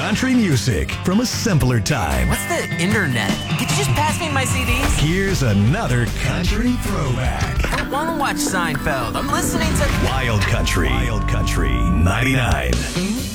country music from a simpler time. What's the internet? Could you just pass me my CDs? Here's another country throwback. I don't want to watch Seinfeld. I'm listening to Wild Country 99.